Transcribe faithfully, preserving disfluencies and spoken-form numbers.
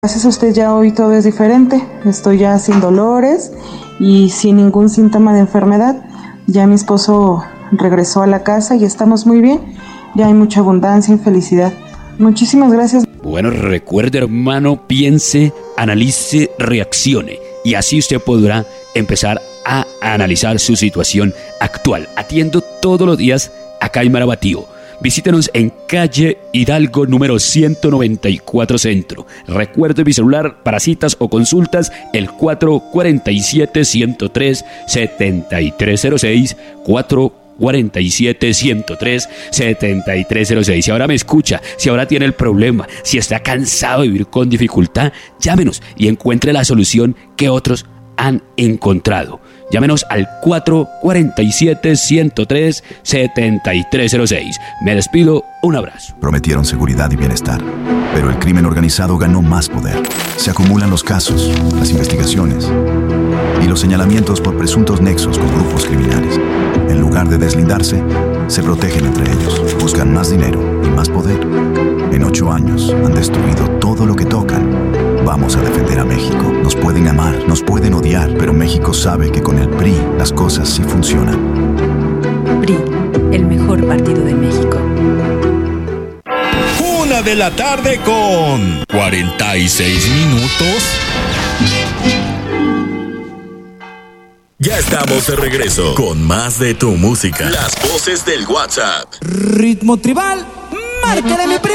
Gracias a usted ya hoy todo es diferente, estoy ya sin dolores y sin ningún síntoma de enfermedad. Ya mi esposo regresó a la casa y estamos muy bien, ya hay mucha abundancia y felicidad. Muchísimas gracias. Bueno, recuerde, hermano, piense, analice, reaccione y así usted podrá empezar a analizar su situación actual. Atiendo todos los días acá en Marabatío. Visítenos en calle Hidalgo número ciento noventa y cuatro Centro. Recuerde mi celular para citas o consultas, el cuatro cuatro siete, uno cero tres, siete tres cero seis, cuatro cuatro siete, uno cero tres, siete tres cero seis. Si ahora me escucha, si ahora tiene el problema, si está cansado de vivir con dificultad, llámenos y encuentre la solución que otros han encontrado. Llámenos al cuatro cuatro siete, uno cero tres, siete tres cero seis. Me despido, un abrazo. Prometieron seguridad y bienestar, pero el crimen organizado ganó más poder. Se acumulan los casos, las investigaciones y los señalamientos por presuntos nexos con grupos criminales. En lugar de deslindarse, se protegen entre ellos, buscan más dinero y más poder. En ocho años han destruido todo lo que tocan. Vamos a defender a México. Nos pueden amar, nos pueden odiar, pero México sabe que con el P R I las cosas sí funcionan. P R I, el mejor partido de México. Una de la tarde con cuarenta y seis minutos. Ya estamos de regreso con más de tu música. Las voces del WhatsApp. Ritmo tribal, márcale mi primo.